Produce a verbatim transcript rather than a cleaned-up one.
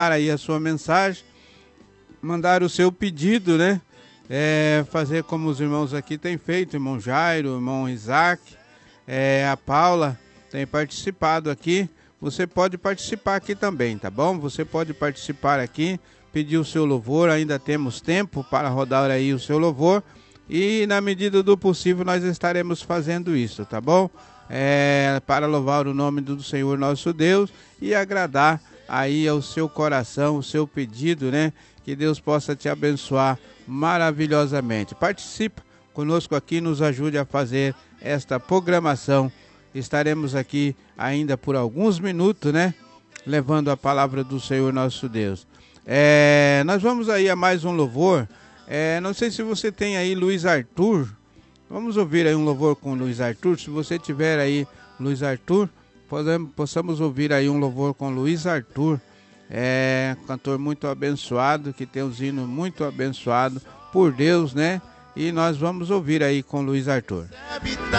aí a sua mensagem, mandar o seu pedido, né? É, fazer como os irmãos aqui têm feito, irmão Jairo, irmão Isaac, é, a Paula tem participado aqui. Você pode participar aqui também, tá bom? Você pode participar aqui, pedir o seu louvor, ainda temos tempo para rodar aí o seu louvor. E na medida do possível nós estaremos fazendo isso, tá bom? É, para louvar o nome do Senhor nosso Deus e agradar aí ao seu coração, o seu pedido, né? Que Deus possa te abençoar maravilhosamente. Participe conosco aqui, nos ajude a fazer esta programação. Estaremos aqui ainda por alguns minutos, né? Levando a palavra do Senhor nosso Deus. É, nós vamos aí a mais um louvor. É, não sei se você tem aí Luiz Arthur. Vamos ouvir aí um louvor com Luiz Arthur. Se você tiver aí Luiz Arthur, podemos, possamos ouvir aí um louvor com Luiz Arthur. É um cantor muito abençoado, que tem um hino muito abençoado por Deus, né? E nós vamos ouvir aí com Luiz Arthur.